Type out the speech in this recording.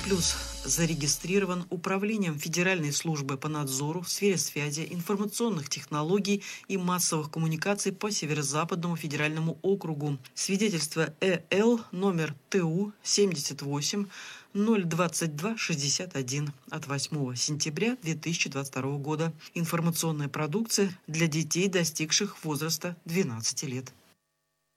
Плюс зарегистрирован Управлением Федеральной службы по надзору в сфере связи, информационных технологий и массовых коммуникаций по Северо-Западному федеральному округу. Свидетельство ЭЛ номер ТУ 78 02261 от 8 сентября 2022 года. Информационная продукция для детей, достигших возраста 12 лет.